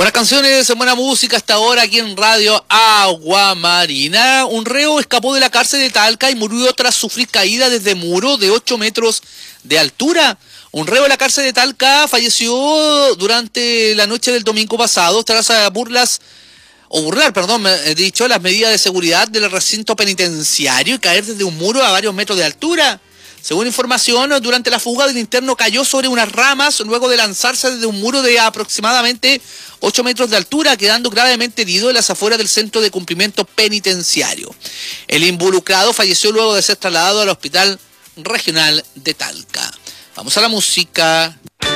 Buenas canciones, buena música hasta ahora aquí en Radio Agua Marina. Un reo escapó de la cárcel de Talca y murió tras sufrir caída desde muro de 8 metros de altura. Un reo de la cárcel de Talca falleció durante la noche del domingo pasado tras burlar las medidas de seguridad del recinto penitenciario y caer desde un muro a varios metros de altura. Según información, durante la fuga del interno cayó sobre unas ramas luego de lanzarse desde un muro de aproximadamente 8 metros de altura, quedando gravemente herido en las afueras del centro de cumplimiento penitenciario. El involucrado falleció luego de ser trasladado al Hospital Regional de Talca. Vamos a la música.